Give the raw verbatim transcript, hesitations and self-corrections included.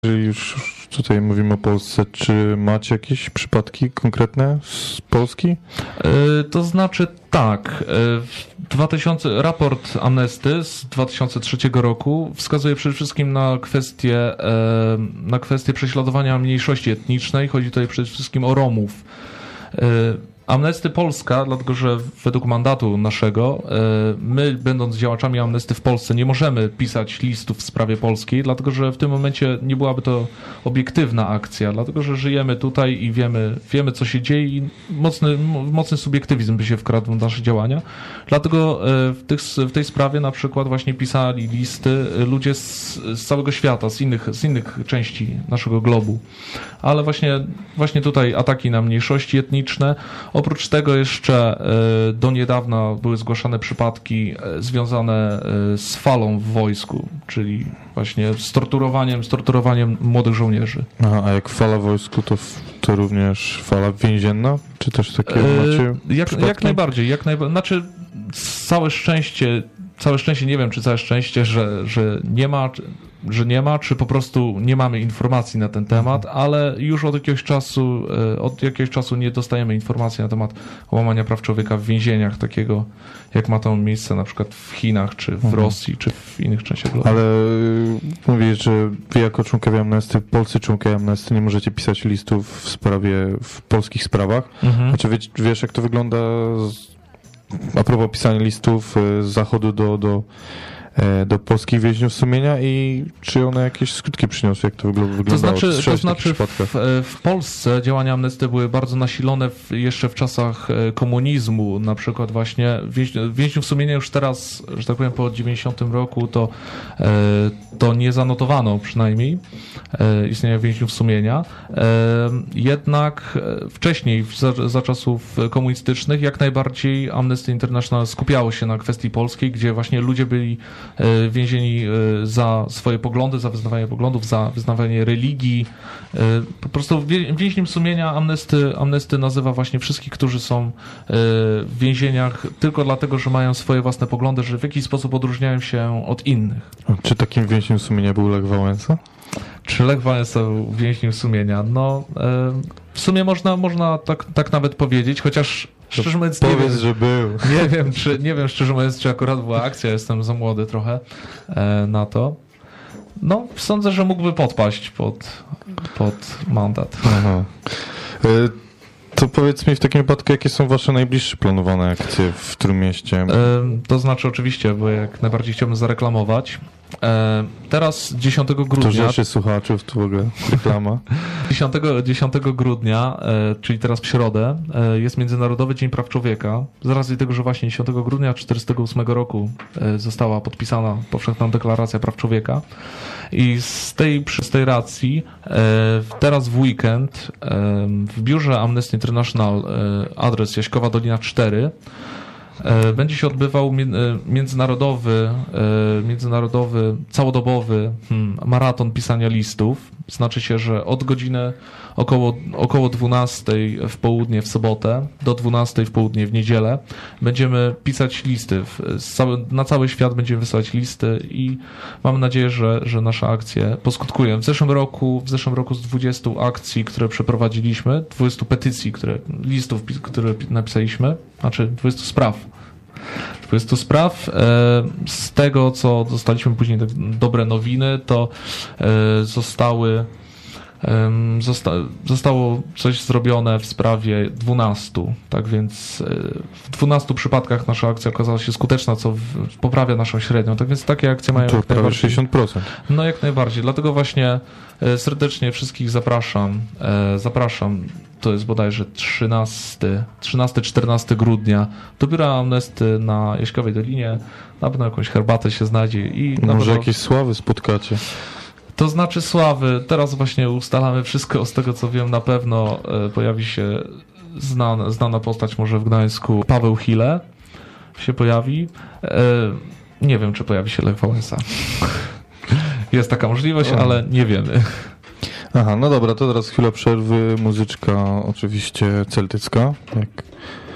Jeżeli już tutaj mówimy o Polsce, czy macie jakieś przypadki konkretne z Polski? Yy, to znaczy tak, yy, dwa tysiące, raport Amnesty z dwa tysiące trzeciego roku wskazuje przede wszystkim na kwestię, yy, na kwestię prześladowania mniejszości etnicznej. Chodzi tutaj przede wszystkim o Romów. Yy, Amnesty Polska, dlatego że według mandatu naszego, my, będąc działaczami Amnesty w Polsce, nie możemy pisać listów w sprawie polskiej, dlatego że w tym momencie nie byłaby to obiektywna akcja, dlatego że żyjemy tutaj i wiemy, wiemy co się dzieje i mocny, mocny subiektywizm by się wkradł w nasze działania. Dlatego w, tych, w tej sprawie na przykład właśnie pisali listy ludzie z, z całego świata, z innych, z innych części naszego globu. Ale właśnie, właśnie tutaj ataki na mniejszości etniczne. Oprócz tego jeszcze do niedawna były zgłaszane przypadki związane z falą w wojsku, czyli właśnie z torturowaniem, z torturowaniem młodych żołnierzy. Aha, a jak fala w wojsku, to, to również fala więzienna? Czy też takie macie jak, jak najbardziej, jak najbardziej. Znaczy całe szczęście, całe szczęście, nie wiem czy całe szczęście, że, że nie ma... że nie ma, czy po prostu nie mamy informacji na ten temat, ale już od jakiegoś czasu, od jakiegoś czasu nie dostajemy informacji na temat łamania praw człowieka w więzieniach, takiego jak ma to miejsce na przykład w Chinach, czy w mhm. Rosji, czy w innych częściach globu. Ale mówisz, że wy jako członkowie Amnesty, polscy członkowie Amnesty nie możecie pisać listów w sprawie, w polskich sprawach. Mhm. Znaczy wiesz, wiesz jak to wygląda z, a propos pisania listów z zachodu do, do do polskich więźniów sumienia i czy one jakieś skutki przyniosły, jak to wyglądało? To znaczy, to znaczy w, w Polsce działania Amnesty były bardzo nasilone w, jeszcze w czasach komunizmu, na przykład właśnie więźniów sumienia już teraz, że tak powiem po dziewięćdziesiątym roku to, to nie zanotowano przynajmniej istnienia więźniów sumienia, jednak wcześniej za, za czasów komunistycznych jak najbardziej Amnesty International skupiało się na kwestii polskiej, gdzie właśnie ludzie byli więzieni za swoje poglądy, za wyznawanie poglądów, za wyznawanie religii. Po prostu więźniem sumienia Amnesty, Amnesty nazywa właśnie wszystkich, którzy są w więzieniach tylko dlatego, że mają swoje własne poglądy, że w jakiś sposób odróżniają się od innych. Czy takim więźniem sumienia był Lech Wałęsa? Czy Lech Wałęsa był więźniem sumienia? No, w sumie można, można tak, tak nawet powiedzieć, chociaż szczerze mówiąc, nie Powiedz, wiem, że był. Nie wiem, czy, nie wiem, szczerze mówiąc, czy akurat była akcja, jestem za młody trochę e, na to. No, sądzę, że mógłby podpaść pod, pod mandat. Aha. E, to powiedz mi w takim wypadku, jakie są wasze najbliższe planowane akcje w którym mieście? E, to znaczy oczywiście, bo jak najbardziej chciałbym zareklamować. E, teraz dziesiątego grudnia... To rzeczy słuchaczów, to w ogóle reklama. dziesiątego grudnia, e, czyli teraz w środę, e, jest Międzynarodowy Dzień Praw Człowieka. Z racji tego, że właśnie dziesiątego grudnia tysiąc dziewięćset czterdziestego ósmego roku e, została podpisana Powszechna Deklaracja Praw Człowieka. I z tej, z tej racji e, teraz w weekend e, w biurze Amnesty International e, adres Jaśkowa Dolina cztery będzie się odbywał międzynarodowy, międzynarodowy całodobowy hmm, maraton pisania listów. Znaczy się, że od godziny około, około dwunastej w południe w sobotę do dwunastej w południe w niedzielę będziemy pisać listy. Na cały świat będziemy wysyłać listy i mam nadzieję, że, że nasze akcje poskutkują. W zeszłym roku, w zeszłym roku z dwudziestu akcji, które przeprowadziliśmy, dwudziestu petycji, które, listów, które napisaliśmy, znaczy dwudziestu spraw, dwudziestu spraw. Z tego, co dostaliśmy później dobre nowiny, to zostały, zosta, zostało coś zrobione w sprawie dwunastu. Tak więc w dwunastu przypadkach nasza akcja okazała się skuteczna, co poprawia naszą średnią. Tak więc takie akcje mają to jak prawie najbardziej... sześćdziesiąt procent. No jak najbardziej. Dlatego właśnie serdecznie wszystkich zapraszam. Zapraszam. To jest bodajże trzynastego czternastego grudnia do biura Amnesty na Jaśkowej Dolinie. Na pewno jakąś herbatę się znajdzie i na może pewno... jakieś sławy spotkacie. To znaczy sławy. Teraz właśnie ustalamy wszystko. Z tego co wiem, na pewno pojawi się znana, znana postać może w Gdańsku. Paweł Hile się pojawi. Nie wiem, czy pojawi się Lech Wałęsa. Jest taka możliwość, ale nie wiemy. Aha, no dobra, to teraz chwila przerwy. Muzyczka oczywiście celtycka, jak